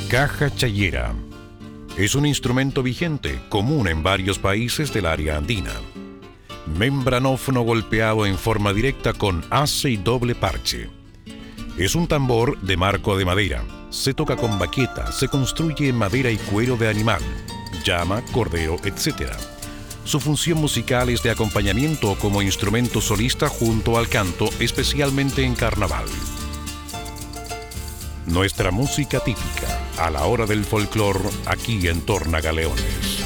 Caja chayera. Es un instrumento vigente, común en varios países del área andina. Membranófono golpeado en forma directa con hace y doble parche. Es un tambor de marco de madera. Se toca con baqueta, se construye en madera y cuero de animal, llama, cordero, etc. Su función musical es de acompañamiento como instrumento solista junto al canto, especialmente en carnaval. Nuestra música típica, a la hora del folclor, aquí en Tornagaleones.